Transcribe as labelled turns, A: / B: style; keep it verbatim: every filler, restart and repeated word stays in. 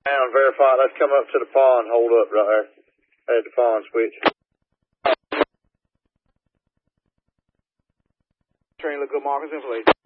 A: Down, verify. Let's come up to the pond. Hold up right there. At the pond switch. Train, look good, Marcus, in place.